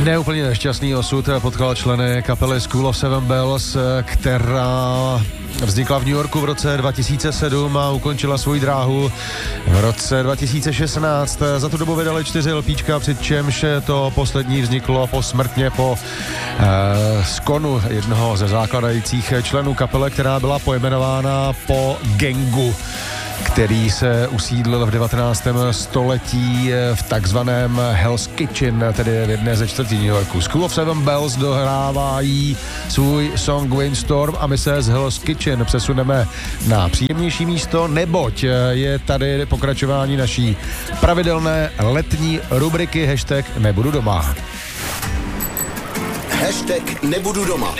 Neúplně nešťastný osud potkal členy kapely School of Seven Bells, která vznikla v New Yorku v roce 2007 a ukončila svou dráhu v roce 2016. Za tu dobu vydali 4 LPčka, přičemž to poslední vzniklo posmrtně po skonu jednoho ze základajících členů kapely, která byla pojmenována po gangu, který se usídlil v 19. století v takzvaném Hell's Kitchen, tedy v jedné ze čtvrtí New Yorku. School of Seven Bells dohrávají svůj song Windstorm a my se z Hell's Kitchen přesuneme na příjemnější místo, neboť je tady pokračování naší pravidelné letní rubriky hashtag Nebudu doma. Hashtag Nebudu doma.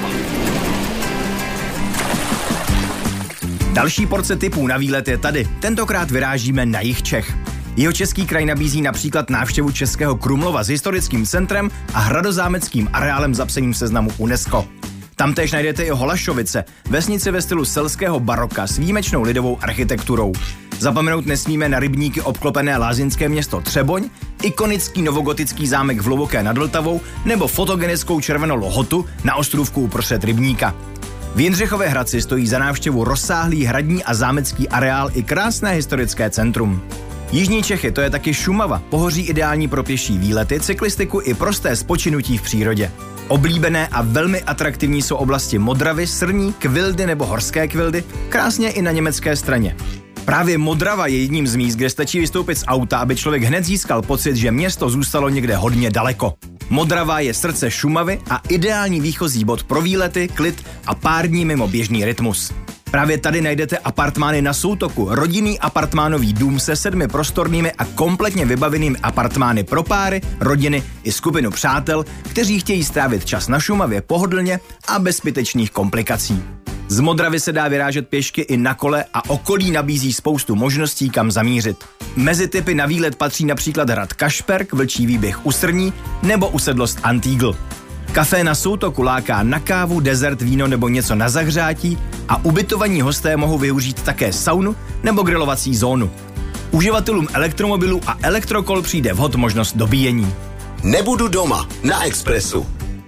Další porce tipů na výlet je tady. Tentokrát vyrážíme na jih Čech. Jihočeský kraj nabízí například návštěvu Českého Krumlova s historickým centrem a hradozámeckým areálem zapsaným v seznamu UNESCO. Tamtéž najdete i Holašovice, vesnici ve stylu selského baroka s výjimečnou lidovou architekturou. Zapomenout nesmíme na rybníky obklopené lázeňské město Třeboň, ikonický novogotický zámek v Hluboké nad Vltavou nebo fotogenickou červenou lohotu na ostrůvku uprostřed rybníka. V Jindřichově Hradci stojí za návštěvu rozsáhlý hradní a zámecký areál i krásné historické centrum. Jižní Čechy, to je taky Šumava, pohoří ideální pro pěší výlety, cyklistiku i prosté spočinutí v přírodě. Oblíbené a velmi atraktivní jsou oblasti Modravy, Srní, Kvildy nebo Horské Kvildy, krásně i na německé straně. Právě Modrava je jedním z míst, kde stačí vystoupit z auta, aby člověk hned získal pocit, že město zůstalo někde hodně daleko. Modrava je srdce Šumavy a ideální výchozí bod pro výlety, klid a pár dní mimo běžný rytmus. Právě tady najdete apartmány na Soutoku, rodinný apartmánový dům se 7 prostornými a kompletně vybavenými apartmány pro páry, rodiny i skupinu přátel, kteří chtějí strávit čas na Šumavě pohodlně a bez zbytečných komplikací. Z Modravy se dá vyrážet pěšky i na kole a okolí nabízí spoustu možností, kam zamířit. Mezi typy na výlet patří například hrad Kašperk, Vlčí výběh u Srní nebo usedlost Antígl. Kafé na Soutoku láká na kávu, dezert, víno nebo něco na zahřátí a ubytovaní hosté mohou využít také saunu nebo grilovací zónu. Uživatelům elektromobilů a elektrokol přijde vhod možnost dobíjení. Nebudu doma na Expressu.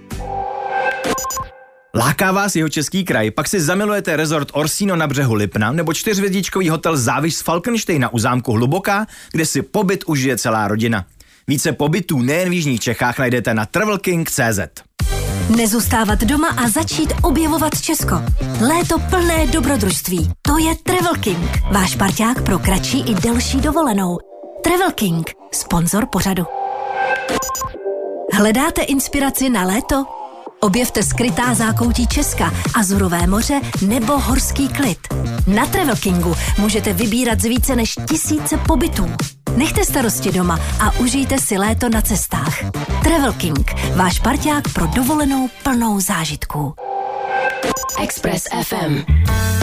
Láká vás Jihočeský kraj, pak si zamilujete rezort Orsino na břehu Lipna nebo 4hvězdičkový hotel Záviš z Falkensteina u zámku Hluboká, kde si pobyt užije celá rodina. Více pobytů nejen v jižních Čechách najdete na travelking.cz. Nezůstávat doma a začít objevovat Česko. Léto plné dobrodružství. To je Travel King, váš parťák pro kratší i delší dovolenou. Travel King, sponzor pořadu. Hledáte inspiraci na léto? Objevte skrytá zákoutí Česka, Azurové moře nebo horský klid. Na Travel Kingu můžete vybírat z více než 1000 pobytů. Nechte starosti doma a užijte si léto na cestách. Travel King, váš parťák pro dovolenou plnou zážitků. Express FM.